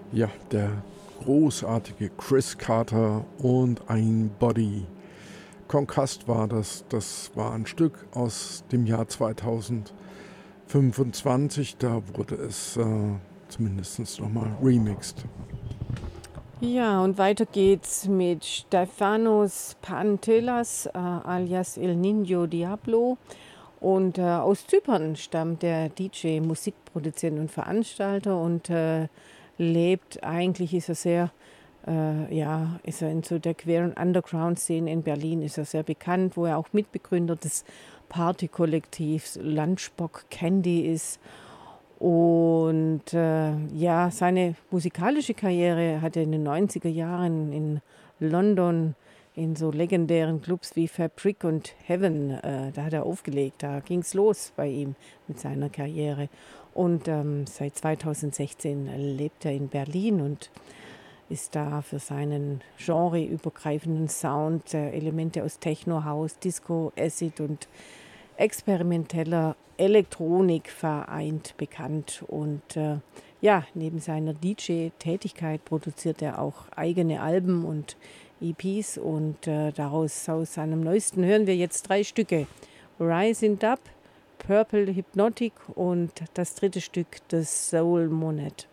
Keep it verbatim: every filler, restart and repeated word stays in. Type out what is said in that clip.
Ja, der großartige Chris Carter und ein Body. Concussed war das. Das war ein Stück aus dem Jahr zweitausendfünfundzwanzig. Da wurde es äh, zumindest nochmal remixed. Ja, und weiter geht's mit Stefanos Pantelas, äh, alias El Niño Diablo. Und äh, aus Zypern stammt der D J, Musikproduzent und Veranstalter und äh, lebt, eigentlich ist er sehr, äh, ja, ist er in so der queeren Underground-Szene in Berlin, ist er sehr bekannt, wo er auch Mitbegründer des Partykollektivs Lunchbox Candy ist. Und äh, ja, seine musikalische Karriere hat er in den neunziger Jahren in London in so legendären Clubs wie Fabric und Heaven, äh, da hat er aufgelegt, da ging es los bei ihm mit seiner Karriere. Und ähm, seit zweitausendsechzehn lebt er in Berlin und ist da für seinen genreübergreifenden Sound, äh, Elemente aus Techno, House, Disco, Acid und experimenteller Elektronik vereint bekannt. Und äh, ja, neben seiner D J-Tätigkeit produziert er auch eigene Alben und E Ps. Und äh, daraus, aus seinem neuesten, hören wir jetzt drei Stücke. Rise in Dub, Purple Hypnotic und das dritte Stück, The Soul Monad.